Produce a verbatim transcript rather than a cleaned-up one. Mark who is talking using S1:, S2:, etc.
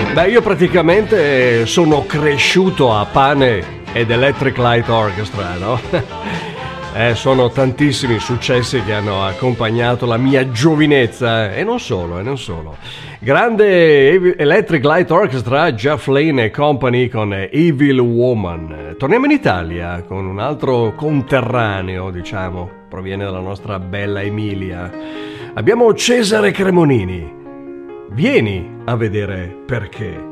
S1: Beh, io praticamente sono cresciuto a pane ed Electric Light Orchestra, no? Eh, sono tantissimi i successi che hanno accompagnato la mia giovinezza, e non solo, e non solo. Grande Electric Light Orchestra, Jeff Lynne e Company con Evil Woman. Torniamo in Italia con un altro conterraneo, diciamo, proviene dalla nostra bella Emilia. Abbiamo Cesare Cremonini. Vieni a vedere perché.